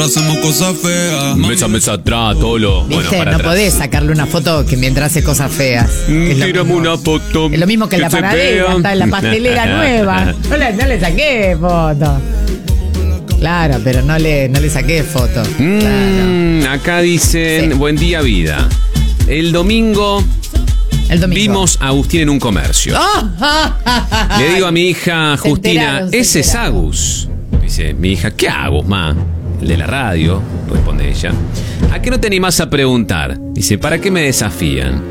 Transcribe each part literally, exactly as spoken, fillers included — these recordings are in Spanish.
Hacemos cosas feas. Mesa, mesa atrás, Tolo. Bueno, ¿Viste? para No atrás. podés sacarle una foto que mientras hace cosas feas. Es lo Tírame mismo. una foto. Es lo mismo que en la se panadera, vea. está en la pastelera nueva. No le, no le saqué foto. Claro, pero no le, no le saqué foto. Claro. Mm, acá dicen, Sí. buen día, vida. El domingo, El domingo. vimos a Agustín en un comercio. ¡Ah! Le digo a mi hija Se Justina, enteraron, se ese es enteraron. Agus. Dice mi hija, ¿qué Agus, ma? El de la radio, responde ella. ¿A qué no te animás a preguntar? Dice, ¿para qué me desafían?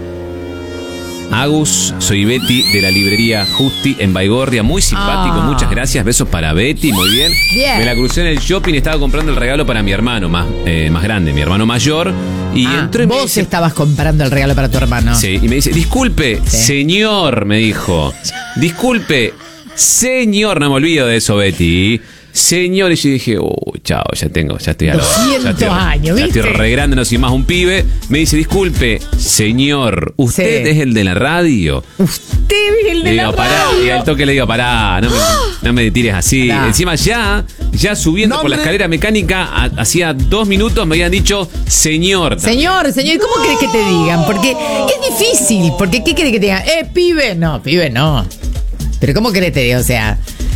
Agus, soy Betty de la librería Justi en Baigorria, muy simpático, Ah. muchas gracias, besos para Betty, muy bien. Bien. Me la crucé en el shopping, estaba comprando el regalo para mi hermano más, eh, más grande, mi hermano mayor, y Ah, entró y me vos dice, estabas comprando el regalo para tu hermano. sí, y me dice, disculpe, Sí. señor, me dijo. Disculpe, señor, no me olvido de eso, Betty. Señor, y yo dije, oh, chao, ya tengo, ya estoy a lo doscientos ya estoy, años, ya ¿viste? estoy re grande, no soy más un pibe. Me dice, disculpe, señor, ¿usted Sí. es el de la radio? Usted es el Le de la digo, pará, radio. y al toque le digo, pará, no me, no me tires así. Pará. Encima ya, ya subiendo por la Nombre. escalera mecánica, a- hacía dos minutos me habían dicho, señor. Señor, señor, ¿cómo querés que te digan? Porque es difícil. Porque ¿qué querés que te digan? Eh, pibe. No, pibe no. Pero ¿cómo querés que te digan? O sea,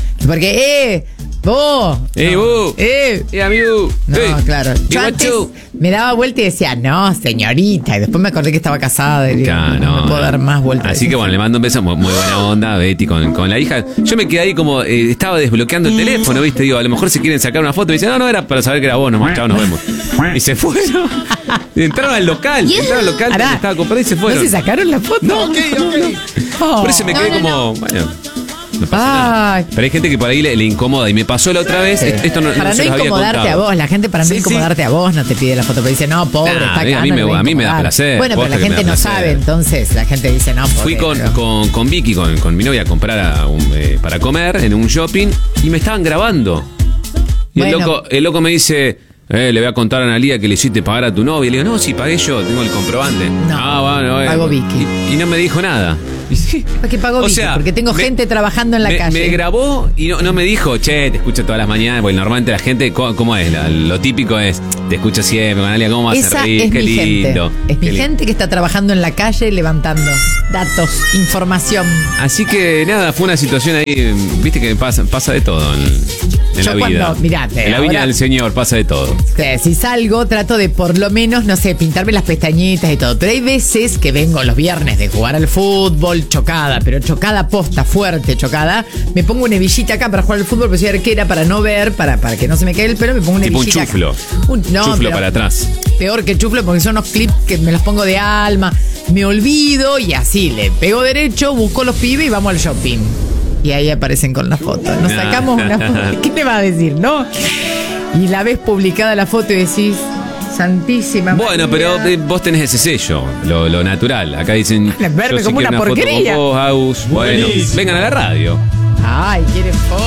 porque, eh, vos. Eh, no. vos. Eh. Eh, amigo. No, eh, claro. y Yo what antes you? me daba vuelta y decía, no, señorita. Y después me acordé que estaba casada. Y digo, Claro, no, me puedo dar más vueltas. Así que bueno, le mando un beso, muy, muy buena onda, Betty, con, con la hija. Yo me quedé ahí como, eh, estaba desbloqueando el teléfono, ¿viste? Digo, a lo mejor se quieren sacar una foto. Y dice, no, no, era para saber que era vos, nomás, chao, nos vemos. Y se fueron. Y entraron al local, entraron al local Pará. donde estaba comprando y se fueron. ¿No se sacaron la foto? No, ok, ok. Oh. Por eso me quedé No, no, como, no. bueno, no pasa nada. Ay. Pero hay gente que por ahí le, le incomoda. Y me pasó la otra vez, Sí. esto no, para no no, se los había incomodarte contado. a vos, la gente para no Sí, sí. incomodarte a vos no te pide la foto, pero dice, no, pobre, Nah, está a mí- acá. a mí no me- le voy a mí me da incomodar. placer, Bueno, pero posta la que me gente da no placer. sabe, entonces la gente dice, no, Fui pobre, con, pero- con, con Vicky, con, con mi novia, a comprar a un, eh, para comer en un shopping y me estaban grabando. Y el, Bueno. loco, el loco me dice, eh, le voy a contar a Analía que le hiciste pagar a tu novia. Y le digo, no, si pagué yo, tengo el comprobante. No, ah, bueno, eh. pagó Vicky. Y, y no me dijo nada. Y sí. ¿Para qué pagó O Vicky? sea, Porque tengo me- gente trabajando en la me, calle. me grabó y no, no me dijo, che, te escucho todas las mañanas. Porque normalmente la gente, ¿cómo, cómo es? La- lo típico es, te escucho siempre, Analia, ¿cómo vas a Esa reír? es Qué mi lindo. gente. Es Qué mi lindo. gente que está trabajando en la calle levantando datos, información. Así que nada, fue una situación ahí, viste que pasa, pasa de todo en, en Yo la vida. cuando- mirate, en la ahora- viña del Señor pasa de todo. O sea, si salgo, trato de por lo menos, no sé, pintarme las pestañitas y todo. Pero hay veces que vengo los viernes de jugar al fútbol, chocada, pero chocada posta, fuerte, chocada. Me pongo una hebillita acá para jugar al fútbol, porque soy arquera, para no ver, para, para que no se me caiga el pelo, me pongo una Tipo un hebillita acá. chuflo. Un- no, chuflo pero para atrás. peor que chuflo, porque son unos clips que me los pongo de alma. Me olvido y así, le pego derecho, busco los pibes y vamos al shopping. Y ahí aparecen con la foto. Nos Ah. sacamos una foto. ¿Qué me va a decir, no? Y la ves publicada la foto y decís, Santísima Bueno, María. pero eh, vos tenés ese sello, lo, lo natural. Acá dicen, Verme yo sí como quiero una una foto con porquería. vos, Agus. Bueno, Buenísimo. vengan a la radio. Ay, quieren foto.